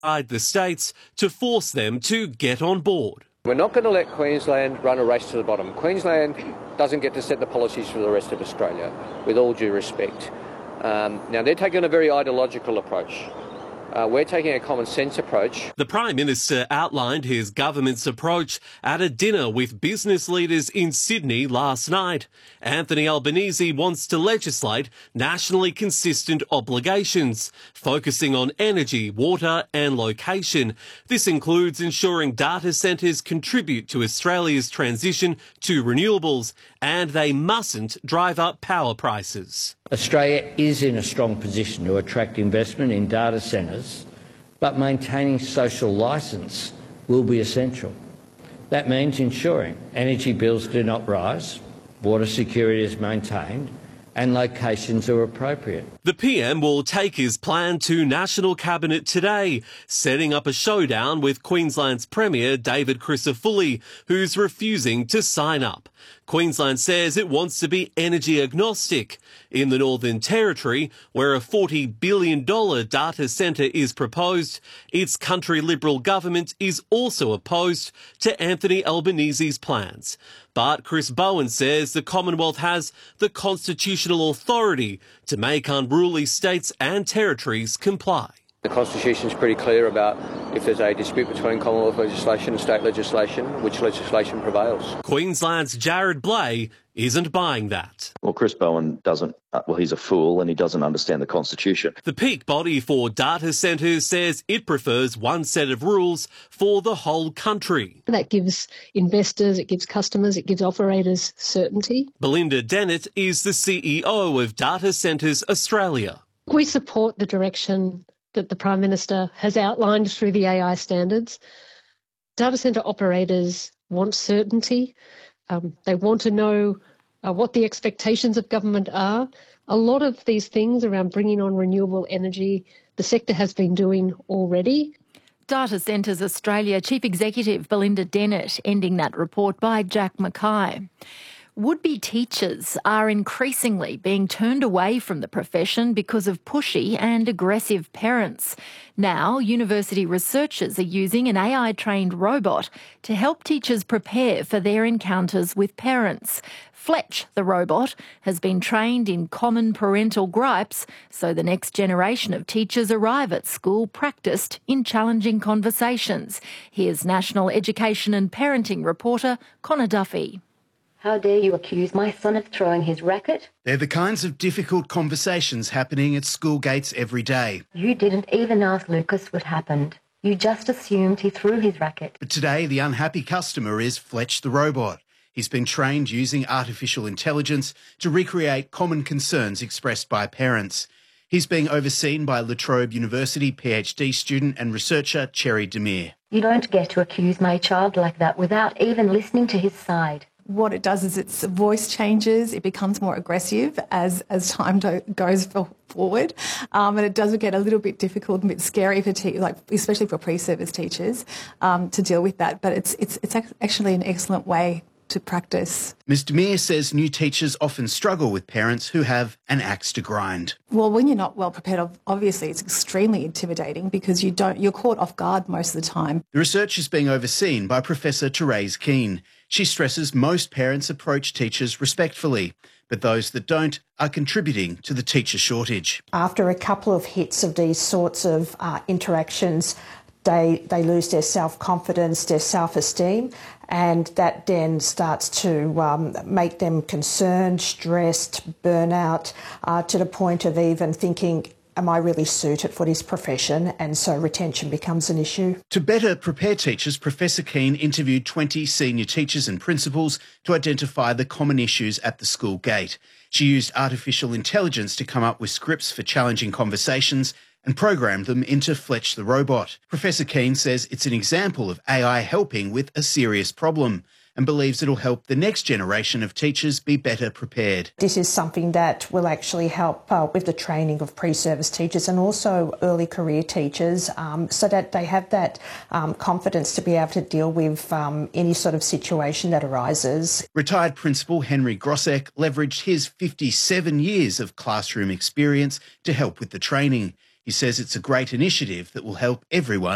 guide the states to force them to get on board. We're not going to let Queensland run a race to the bottom. Queensland doesn't get to set the policies for the rest of Australia, with all due respect. Now, they're taking a very ideological approach. We're taking a common sense approach. The Prime Minister outlined his government's approach at a dinner with business leaders in Sydney last night. Anthony Albanese wants to legislate nationally consistent obligations, focusing on energy, water and location. This includes ensuring data centres contribute to Australia's transition to renewables, and they mustn't drive up power prices. Australia is in a strong position to attract investment in data centres, but maintaining social licence will be essential. That means ensuring energy bills do not rise, water security is maintained, and locations are appropriate. The PM will take his plan to National Cabinet today, setting up a showdown with Queensland's Premier David Crisafulli, who's refusing to sign up. Queensland says it wants to be energy agnostic. In the Northern Territory, where a $40 billion data centre is proposed, its country Liberal government is also opposed to Anthony Albanese's plans. But Chris Bowen says the Commonwealth has the constitutional authority to make unruly states and territories comply. The Constitution is pretty clear about if there's a dispute between Commonwealth legislation and state legislation, which legislation prevails. Queensland's Jared Blay isn't buying that. Well, Chris Bowen doesn't, he's a fool and he doesn't understand the Constitution. The peak body for data centres says it prefers one set of rules for the whole country. That gives investors, it gives customers, it gives operators certainty. Belinda Dennett is the CEO of Data Centres Australia. We support the direction that the Prime Minister has outlined through the AI standards. Data centre operators want certainty. They want to know what the expectations of government are. A lot of these things around bringing on renewable energy, the sector has been doing already. Data Centres Australia Chief Executive Belinda Dennett, ending that report by Jack Mackay. Would-be teachers are increasingly being turned away from the profession because of pushy and aggressive parents. Now, university researchers are using an AI-trained robot to help teachers prepare for their encounters with parents. Fletch, the robot, has been trained in common parental gripes, so the next generation of teachers arrive at school practised in challenging conversations. Here's National Education and Parenting reporter Connor Duffy. How dare you accuse my son of throwing his racket? They're the kinds of difficult conversations happening at school gates every day. You didn't even ask Lucas what happened. You just assumed he threw his racket. But today, the unhappy customer is Fletch the robot. He's been trained using artificial intelligence to recreate common concerns expressed by parents. He's being overseen by La Trobe University PhD student and researcher Cherry Demir. You don't get to accuse my child like that without even listening to his side. What it does is its voice changes, it becomes more aggressive as time goes forward, and it does get a little bit difficult and a bit scary for especially for pre-service teachers to deal with that. But it's actually an excellent way to practice. Ms Demir says new teachers often struggle with parents who have an axe to grind. Well, when you're not well prepared, obviously it's extremely intimidating because you're caught off guard most of the time. The research is being overseen by Professor Therese Keane. She stresses most parents approach teachers respectfully, but those that don't are contributing to the teacher shortage. After a couple of hits of these sorts of interactions, they lose their self-confidence, their self-esteem, and that then starts to make them concerned, stressed, burnout, to the point of even thinking, am I really suited for this profession? And so retention becomes an issue. To better prepare teachers, Professor Keane interviewed 20 senior teachers and principals to identify the common issues at the school gate. She used artificial intelligence to come up with scripts for challenging conversations and programmed them into Fletch the robot. Professor Keane says it's an example of AI helping with a serious problem and believes it'll help the next generation of teachers be better prepared. This is something that will actually help with the training of pre-service teachers and also early career teachers so that they have that confidence to be able to deal with any sort of situation that arises. Retired Principal Henry Grosek leveraged his 57 years of classroom experience to help with the training. He says it's a great initiative that will help everyone